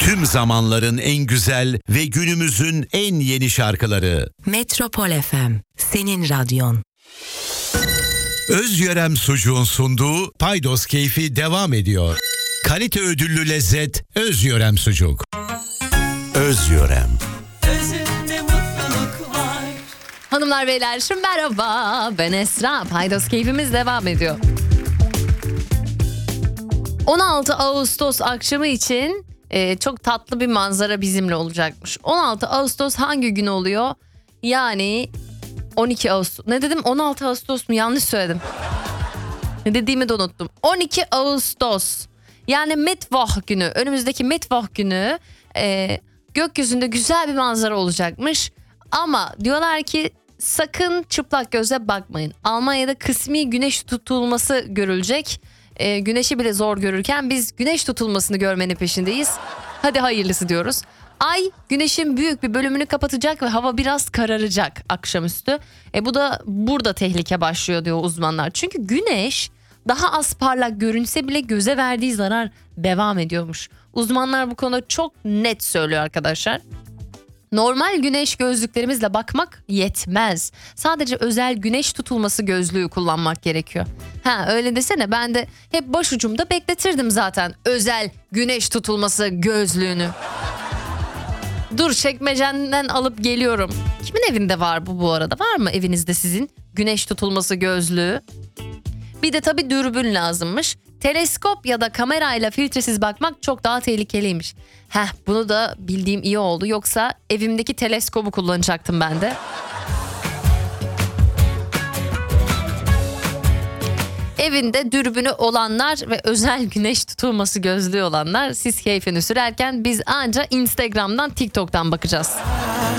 Tüm zamanların en güzel ve günümüzün en yeni şarkıları. Metropol FM, senin radyon. Özyörem Sucuğun sunduğu Paydos Keyfi devam ediyor. Kalite ödüllü lezzet Özyörem Sucuk. Özyörem. Özünde mutluluk var. Hanımlar beyler merhaba, ben Esra. Paydos Keyfimiz devam ediyor. 16 Ağustos akşamı için çok tatlı bir manzara bizimle olacakmış. 16 Ağustos hangi gün oluyor? Yani 12 Ağustos. Ne dedim? 16 Ağustos mu? Yanlış söyledim. Ne dediğimi de unuttum. 12 Ağustos. Yani Mittwoch günü. Önümüzdeki Mittwoch günü gökyüzünde güzel bir manzara olacakmış. Ama diyorlar ki sakın çıplak göze bakmayın. Almanya'da kısmi güneş tutulması görülecek. Güneşi bile zor görürken biz güneş tutulmasını görmenin peşindeyiz. Hadi hayırlısı diyoruz. Ay güneşin büyük bir bölümünü kapatacak ve hava biraz kararacak akşamüstü. Bu da burada tehlike başlıyor diyor uzmanlar. Çünkü güneş daha az parlak görünse bile göze verdiği zarar devam ediyormuş. Uzmanlar bu konuda çok net söylüyor arkadaşlar. Normal güneş gözlüklerimizle bakmak yetmez. Sadece özel güneş tutulması gözlüğü kullanmak gerekiyor. Öyle desene, ben de hep başucumda bekletirdim zaten özel güneş tutulması gözlüğünü. Dur çekmecenden alıp geliyorum. Kimin evinde var bu arada? Var mı evinizde sizin güneş tutulması gözlüğü? Bir de tabii dürbün lazımmış. Teleskop ya da kamerayla filtresiz bakmak çok daha tehlikeliymiş. Bunu da bildiğim iyi oldu. Yoksa evimdeki teleskobu kullanacaktım ben de. Evinde dürbünü olanlar ve özel güneş tutulması gözlüğü olanlar siz keyfini sürerken biz anca Instagram'dan, TikTok'tan bakacağız.